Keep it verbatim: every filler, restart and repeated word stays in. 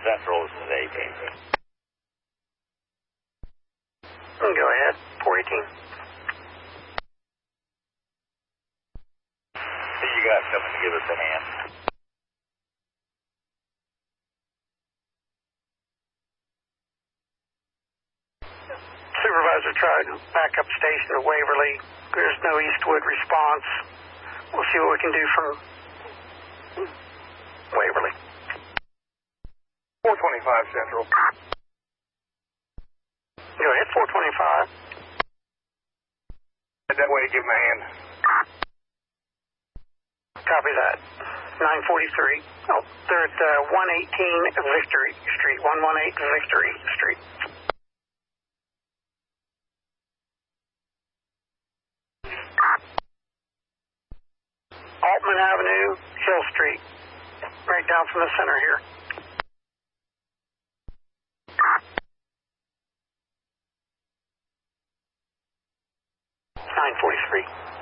Central, this is eighteen. Go ahead, four eighteen. See you guys coming to give us a hand. Supervisor tried backup station at Waverly. There's no Eastwood response. We'll see what we can do from Waverly. four twenty-five Central. Go ahead, four twenty-five. Head that way, give him a hand. Copy that. nine forty-three. Oh, they're at uh, one eighteen Victory Street. one eighteen Victory Street. Altman Avenue, Hill Street. Right down from the center here. nine forty-three.